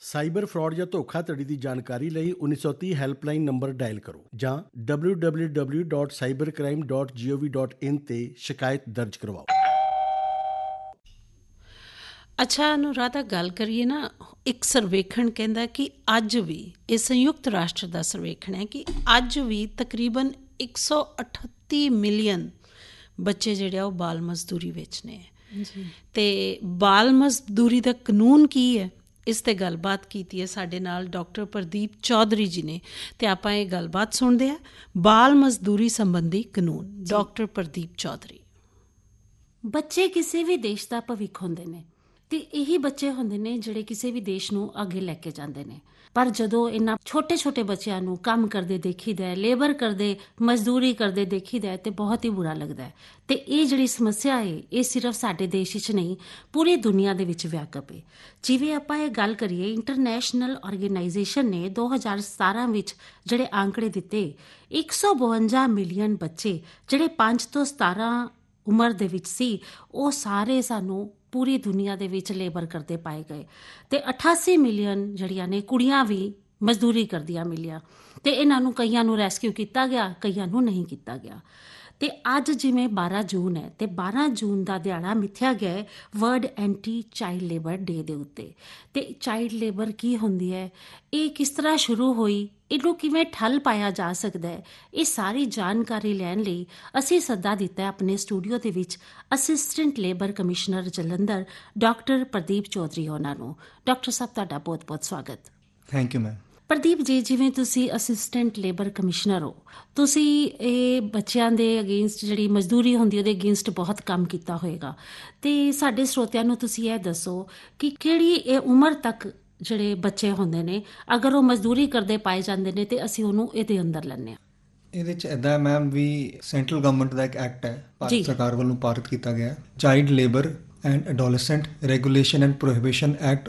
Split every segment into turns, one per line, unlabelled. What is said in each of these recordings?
Cyber fraud ਜਾਂ ਧੋਖਾਧੜੀ ਦੀ ਜਾਣਕਾਰੀ ਲਈ 1930 ਹੈਲਪਲਾਈਨ ਨੰਬਰ ਡਾਇਲ ਕਰੋ ਜਾਂ www.cybercrime.gov.in ਤੇ ਸ਼ਿਕਾਇਤ ਦਰਜ ਕਰਵਾਓ।
ਅੱਛਾ ਅਨੁਰਾਧਾ, ਗੱਲ ਕਰੀਏ ਨਾ, ਇੱਕ ਸਰਵੇਖਣ ਕਹਿੰਦਾ ਕਿ ਅੱਜ ਵੀ, ਇਹ ਸੰਯੁਕਤ ਰਾਸ਼ਟਰ ਦਾ ਸਰਵੇਖਣ ਹੈ ਕਿ ਅੱਜ ਵੀ ਤਕਰੀਬਨ 138 ਮਿਲੀਅਨ ਬੱਚੇ ਜਿਹੜੇ ਆ ਉਹ ਬਾਲ ਮਜ਼ਦੂਰੀ ਵਿੱਚ ਨੇ। ਤੇ ਬਾਲ ਮਜ਼ਦੂਰੀ ਦਾ ਕਾਨੂੰਨ ਕੀ ਹੈ, ਇਸ 'ਤੇ ਗੱਲਬਾਤ ਕੀਤੀ ਹੈ ਸਾਡੇ ਨਾਲ ਡਾਕਟਰ ਪ੍ਰਦੀਪ ਚੌਧਰੀ ਜੀ ਨੇ, ਅਤੇ ਆਪਾਂ ਇਹ ਗੱਲਬਾਤ ਸੁਣਦੇ ਹਾਂ। ਬਾਲ ਮਜ਼ਦੂਰੀ ਸੰਬੰਧੀ ਕਾਨੂੰਨ, ਡਾਕਟਰ ਪ੍ਰਦੀਪ ਚੌਧਰੀ।
ਬੱਚੇ ਕਿਸੇ ਵੀ ਦੇਸ਼ ਦਾ ਭਵਿੱਖ ਹੁੰਦੇ ਨੇ ਅਤੇ ਇਹੀ ਬੱਚੇ ਹੁੰਦੇ ਨੇ ਜਿਹੜੇ ਕਿਸੇ ਵੀ ਦੇਸ਼ ਨੂੰ ਅੱਗੇ ਲੈ ਕੇ ਜਾਂਦੇ ਨੇ। ਪਰ ਜਦੋਂ ਇਹਨਾਂ ਛੋਟੇ ਛੋਟੇ ਬੱਚਿਆਂ ਨੂੰ ਕੰਮ ਕਰਦੇ ਦੇਖੀਦਾ, ਲੇਬਰ ਕਰਦੇ, ਮਜ਼ਦੂਰੀ ਕਰਦੇ ਦੇਖੀਦਾ, ਤੇ ਬਹੁਤ ਹੀ ਬੁਰਾ ਲੱਗਦਾ ਹੈ। ਅਤੇ ਇਹ ਜਿਹੜੀ ਸਮੱਸਿਆ ਹੈ ਇਹ ਸਿਰਫ ਸਾਡੇ ਦੇਸ਼ ਵਿੱਚ ਨਹੀਂ, ਪੂਰੀ ਦੁਨੀਆ ਦੇ ਵਿੱਚ ਵਿਆਪਕ ਹੈ। ਜਿਵੇਂ ਆਪਾਂ ਇਹ ਗੱਲ ਕਰੀਏ, ਇੰਟਰਨੈਸ਼ਨਲ ਆਰਗੇਨਾਈਜੇਸ਼ਨ ਨੇ 2017 ਵਿੱਚ ਜਿਹੜੇ ਆંકੜੇ ਦਿੱਤੇ, 152 ਮਿਲੀਅਨ ਬੱਚੇ ਜਿਹੜੇ 5 ਤੋਂ 17 ਉਮਰ ਦੇ ਵਿੱਚ ਸੀ, ਉਹ ਸਾਰੇ ਸਾਨੂੰ ਪੂਰੀ ਦੁਨੀਆ ਦੇ ਵਿੱਚ ਲੇਬਰ ਕਰਦੇ ਪਾਏ ਗਏ। ਅਤੇ 88 ਮਿਲੀਅਨ ਜਿਹੜੀਆਂ ਨੇ ਕੁੜੀਆਂ ਵੀ ਮਜ਼ਦੂਰੀ ਕਰਦੀਆਂ ਮਿਲੀਆਂ। ਅਤੇ ਇਹਨਾਂ ਨੂੰ ਕਈਆਂ ਨੂੰ ਰੈਸਕਿਊ ਕੀਤਾ ਗਿਆ, ਕਈਆਂ ਨੂੰ ਨਹੀਂ ਕੀਤਾ ਗਿਆ। ਅਤੇ ਅੱਜ ਜਿਵੇਂ 12 ਜੂਨ ਹੈ, ਅਤੇ 12 ਜੂਨ ਦਾ ਦਿਹਾੜਾ ਮਿਥਿਆ ਗਿਆ ਹੈ ਵਰਲਡ ਐਂਟੀ ਚਾਈਲਡ ਲੇਬਰ ਡੇ ਦੇ ਉੱਤੇ। ਅਤੇ ਚਾਈਲਡ ਲੇਬਰ ਕੀ ਹੁੰਦੀ ਹੈ, ਇਹ ਕਿਸ ਤਰ੍ਹਾਂ ਸ਼ੁਰੂ ਹੋਈ, ਇਹਨੂੰ ਕਿਵੇਂ ਠੱਲ ਪਾਇਆ ਜਾ ਸਕਦਾ ਹੈ, ਇਹ ਸਾਰੀ ਜਾਣਕਾਰੀ ਲੈਣ ਲਈ ਅਸੀਂ ਸੱਦਾ ਦਿੱਤਾ ਆਪਣੇ ਸਟੂਡੀਓ ਦੇ ਵਿੱਚ assistant labour commissioner Jalandhar doctor Pradeep Chaudhary ਉਹਨਾਂ ਨੂੰ। ਡਾਕਟਰ ਸਾਹਿਬ, ਤੁਹਾਡਾ ਬਹੁਤ ਬਹੁਤ ਸਵਾਗਤ।
Thank you ma'am.
Pradeep ji, ਜਿਵੇਂ ਤੁਸੀਂ ਅਸਿਸਟੈਂਟ ਲੇਬਰ ਕਮਿਸ਼ਨਰ ਹੋ, ਤੁਸੀਂ ਇਹ ਬੱਚਿਆਂ ਦੇ ਅਗੇਂਸਟ ਜਿਹੜੀ ਮਜ਼ਦੂਰੀ ਹੁੰਦੀ ਉਹਦੇ ਅਗੇਂਸਟ ਬਹੁਤ ਕੰਮ ਕੀਤਾ ਹੋਏਗਾ, ਅਤੇ ਸਾਡੇ ਸਰੋਤਿਆਂ ਨੂੰ ਤੁਸੀਂ ਇਹ ਦੱਸੋ ਕਿ ਕਿਹੜੀ ਇਹ ਉਮਰ ਤੱਕ ਜਿਹੜੇ ਬੱਚੇ ਹੁੰਦੇ ਨੇ, ਅਗਰ ਉਹ ਮਜ਼ਦੂਰੀ ਕਰਦੇ ਪਾਏ ਜਾਂਦੇ ਨੇ ਤੇ ਅਸੀਂ ਉਹਨੂੰ ਇਹਦੇ ਅੰਦਰ ਲੈਂਦੇ ਹਾਂ?
ਇਹਦੇ 'ਚ ਇੱਦਾਂ ਮੈਮ ਵੀ ਸੈਂਟਰਲ ਗਵਰਨਮੈਂਟ ਦਾ ਇੱਕ ਐਕਟ ਹੈ, ਭਾਰਤ ਸਰਕਾਰ ਵੱਲੋਂ ਪਾਰਿਤ ਕੀਤਾ ਗਿਆ, child labour and ਅਡੋਲੈਸੈਂਟ regulation and ਪ੍ਰੋਹਿਬਿਸ਼ਨ act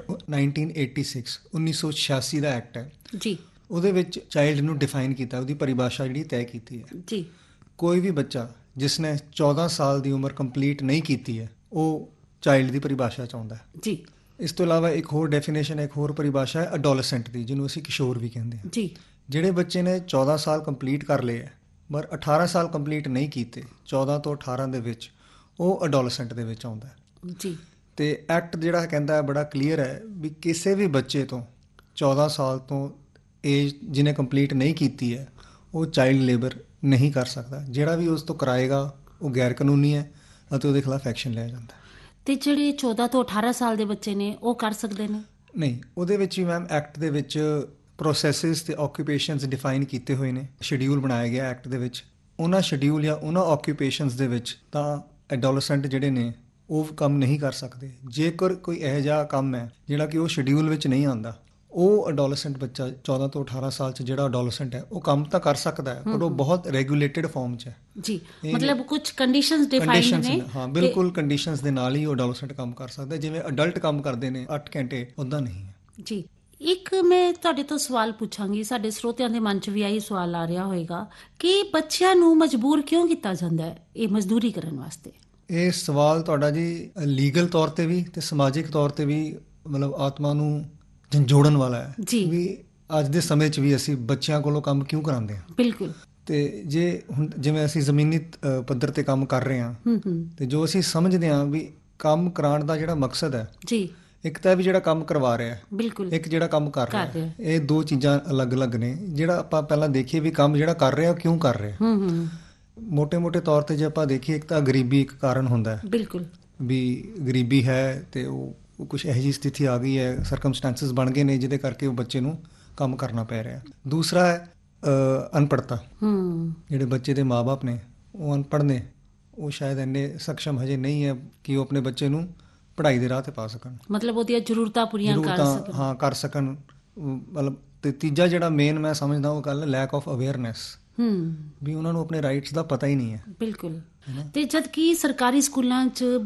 1986 1986 the act ਹੈ
ਜੀ।
ਉਹਦੇ ਵਿੱਚ ਚਾਈਲਡ ਨੂੰ ਡਿਫਾਈਨ ਕੀਤਾ, ਉਹਦੀ ਪਰਿਭਾਸ਼ਾ ਜਿਹੜੀ ਤੈਅ ਕੀਤੀ ਹੈ
ਜੀ।
ਕੋਈ ਵੀ ਬੱਚਾ ਜਿਸ ਨੇ 14 ਸਾਲ ਦੀ ਉਮਰ ਕੰਪਲੀਟ ਨਹੀਂ ਕੀਤੀ ਹੈ, ਉਹ ਚਾਈਲਡ ਦੀ ਪਰਿਭਾਸ਼ਾ 'ਚ ਆਉਂਦਾ ਹੈ ਜੀ। ਇਸ ਤੋਂ ਇਲਾਵਾ ਇੱਕ ਹੋਰ ਡੈਫੀਨੇਸ਼ਨ, ਇੱਕ ਹੋਰ ਪਰਿਭਾਸ਼ਾ ਹੈ ਅਡੋਲੈਸੈਂਟ ਦੀ, ਜਿਹਨੂੰ ਅਸੀਂ ਕਿਸ਼ੋਰ ਵੀ ਕਹਿੰਦੇ ਹਾਂ ਜੀ। ਜਿਹੜੇ ਬੱਚੇ ਨੇ 14 ਸਾਲ ਕੰਪਲੀਟ ਕਰ ਲਏ ਹੈ ਪਰ 18 ਸਾਲ ਕੰਪਲੀਟ ਨਹੀਂ ਕੀਤੇ, 14 ਤੋਂ 18 ਦੇ ਵਿੱਚ, ਉਹ ਅਡੋਲੈਸੈਂਟ ਦੇ ਵਿੱਚ ਆਉਂਦਾ ਜੀ। ਅਤੇ ਐਕਟ ਜਿਹੜਾ ਕਹਿੰਦਾ ਹੈ ਬੜਾ ਕਲੀਅਰ ਹੈ ਵੀ ਕਿਸੇ ਵੀ ਬੱਚੇ ਤੋਂ 14 ਸਾਲ ਤੋਂ ਏਜ ਜਿਹਨੇ ਕੰਪਲੀਟ ਨਹੀਂ ਕੀਤੀ ਹੈ, ਉਹ ਚਾਈਲਡ ਲੇਬਰ ਨਹੀਂ ਕਰ ਸਕਦਾ। ਜਿਹੜਾ ਵੀ ਉਸ ਤੋਂ ਕਰਾਏਗਾ ਉਹ ਗੈਰ ਕਾਨੂੰਨੀ ਹੈ ਅਤੇ ਉਹਦੇ ਖਿਲਾਫ ਐਕਸ਼ਨ ਲਿਆ ਜਾਂਦਾ।
ਅਤੇ ਜਿਹੜੇ 14 ਤੋਂ 18 ਸਾਲ ਦੇ ਬੱਚੇ ਨੇ ਉਹ ਕਰ ਸਕਦੇ ਨੇ?
ਨਹੀਂ, ਉਹਦੇ ਵਿੱਚ ਵੀ ਮੈਮ ਐਕਟ ਦੇ ਵਿੱਚ ਪ੍ਰੋਸੈਸਿਸ ਅਤੇ ਆਕਿਊਪੇਸ਼ਨਸ ਡਿਫਾਈਨ ਕੀਤੇ ਹੋਏ ਨੇ, ਸ਼ਡਿਊਲ ਬਣਾਇਆ ਗਿਆ ਐਕਟ ਦੇ ਵਿੱਚ। ਉਹਨਾਂ ਸ਼ਡਿਊਲ ਜਾਂ ਉਹਨਾਂ ਆਕਿਊਪੇਸ਼ਨਸ ਦੇ ਵਿੱਚ ਤਾਂ ਐਡੋਲੈਸੈਂਟ ਜਿਹੜੇ ਨੇ ਉਹ ਕੰਮ ਨਹੀਂ ਕਰ ਸਕਦੇ। ਜੇਕਰ ਕੋਈ ਇਹੋ ਜਿਹਾ ਕੰਮ ਹੈ ਜਿਹੜਾ ਕਿ ਉਹ ਸ਼ਡਿਊਲ ਵਿੱਚ ਨਹੀਂ ਆਉਂਦਾ, ਉਹ ਅਡੋਲੈਸੈਂਟ ਬੱਚਾ 14 ਤੋਂ 18 ਸਾਲ 'ਚ ਜਿਹੜਾ ਅਡੋਲੈਸੈਂਟ ਹੈ ਉਹ ਕੰਮ ਤਾਂ ਕਰ ਸਕਦਾ ਹੈ, ਪਰ ਉਹ ਬਹੁਤ ਰੈਗੂਲੇਟਡ ਫਾਰਮ 'ਚ ਹੈ ਜੀ।
ਮਤਲਬ ਕੁਝ ਕੰਡੀਸ਼ਨਸ ਡਿਫਾਈਨਡ ਨੇ।
ਹਾਂ, ਬਿਲਕੁਲ ਕੰਡੀਸ਼ਨਸ ਦੇ ਨਾਲ ਹੀ ਉਹ ਅਡੋਲੈਸੈਂਟ ਕੰਮ ਕਰ ਸਕਦਾ। ਜਿਵੇਂ ਅਡਲਟ ਕੰਮ ਕਰਦੇ ਨੇ 8 ਘੰਟੇ, ਉੱਦਾਂ ਨਹੀਂ ਹੈ
ਜੀ। ਇੱਕ ਮੈਂ ਤੁਹਾਡੇ ਤੋਂ ਸਵਾਲ ਪੁੱਛਾਂਗੀ, ਸਾਡੇ ਸਰੋਤਿਆਂ ਦੇ ਮਨ 'ਚ ਵੀ ਇਹੀ ਸਵਾਲ ਆ ਰਿਹਾ ਹੋਏਗਾ ਕਿ ਬੱਚਿਆਂ ਨੂੰ ਮਜਬੂਰ ਕਿਉਂ ਕੀਤਾ ਜਾਂਦਾ ਹੈ ਇਹ ਮਜ਼ਦੂਰੀ ਕਰਨ ਵਾਸਤੇ?
ਇਹ ਸਵਾਲ ਤੁਹਾਡਾ ਜੀ ਲੀਗਲ ਤੌਰ 'ਤੇ ਵੀ ਅਤੇ ਸਮਾਜਿਕ ਤੌਰ 'ਤੇ ਵੀ ਮਤਲਬ ਆਤਮਾ ਨੂੰ ਝੰਜੋੜਨ ਵਾਲਾ ਹੈ ਜੀ। ਵੀ ਅੱਜ ਦੇ ਸਮੇਂ 'ਚ ਵੀ ਅਸੀਂ ਬੱਚਿਆਂ ਕੋਲੋਂ ਕੰਮ ਕਿਉਂ ਕਰਾਉਂਦੇ ਹਾਂ? ਬਿਲਕੁਲ। ਅਤੇ ਜੇ ਹੁਣ ਜਿਵੇਂ ਅਸੀਂ ਜ਼ਮੀਨੀ ਪੱਧਰ 'ਤੇ ਕੰਮ ਕਰ ਰਹੇ ਹਾਂ, ਅਤੇ ਜੋ ਅਸੀਂ ਸਮਝਦੇ ਹਾਂ ਵੀ ਕੰਮ ਕਰਾਉਣ ਦਾ ਜਿਹੜਾ ਮਕਸਦ ਹੈ ਜੀ, ਇੱਕ ਤਾਂ ਵੀ ਜਿਹੜਾ ਕੰਮ ਕਰਵਾ ਰਿਹਾ, ਬਿਲਕੁਲ, ਇੱਕ ਜਿਹੜਾ ਕੰਮ ਕਰ ਰਿਹਾ, ਇਹ ਦੋ ਚੀਜ਼ਾਂ ਅਲੱਗ-ਅਲੱਗ ਨੇ। ਜਿਹੜਾ ਆਪਾਂ ਪਹਿਲਾਂ ਦੇਖੀਏ ਵੀ ਕੰਮ ਜਿਹੜਾ ਕਰ ਰਿਹਾ ਉਹ ਕਿਉਂ ਕਰ ਰਿਹਾ, ਮੋਟੇ-ਮੋਟੇ ਤੌਰ 'ਤੇ ਜੇ ਆਪਾਂ ਦੇਖੀਏ, ਇੱਕ ਤਾਂ ਗਰੀਬੀ ਇੱਕ ਕਾਰਨ ਹੁੰਦਾ, ਬਿਲਕੁਲ, ਵੀ ਗਰੀਬੀ ਹੈ ਅਤੇ ਉਹ ਕੁਛ ਇਹੋ ਜਿਹੀ ਸਥਿਤੀ ਆ ਗਈ ਹੈ, ਸਰਕਮਸਟੈਂਸਿਸ ਬਣ ਗਏ ਨੇ ਜਿਹਦੇ ਕਰਕੇ ਉਹ ਬੱਚੇ ਨੂੰ ਕੰਮ ਕਰਨਾ ਪੈ ਰਿਹਾ। ਦੂਸਰਾ ਹੈ ਅਨਪੜ੍ਹਤਾ। ਜਿਹੜੇ ਬੱਚੇ ਦੇ ਮਾਂ-ਬਾਪ ਨੇ ਉਹ ਅਨਪੜ੍ਹ ਨੇ, ਉਹ ਸ਼ਾਇਦ ਇੰਨੇ ਸક્ષਮ ਹਜੇ ਨਹੀਂ ਹੈ ਕਿ ਉਹ ਆਪਣੇ ਬੱਚੇ ਨੂੰ ਪੜ੍ਹਾਈ ਦੇ ਰਾਹ 'ਤੇ ਪਾ ਸਕਣ, ਮਤਲਬ ਉਹਦੀਆਂ ਜ਼ਰੂਰਤਾਂ ਪੂਰੀਆਂ ਕਰ ਸਕਣ। ਮਤਲਬ ਅਤੇ ਤੀਜਾ ਜਿਹੜਾ ਮੇਨ ਮੈਂ ਸਮਝਦਾ ਉਹ ਗੱਲ ਲੈਕ ਆਫ ਅਵੇਅਰਨੈਸ, ਵੀ ਉਹਨਾਂ ਨੂੰ ਆਪਣੇ ਰਾਈਟਸ ਦਾ ਪਤਾ ਹੀ ਨਹੀਂ ਹੈ। ਬਿਲਕੁਲ। ਅਤੇ ਜਦ ਕਿ ਸਰਕਾਰੀ ਸਕੂਲਾਂ 'ਚ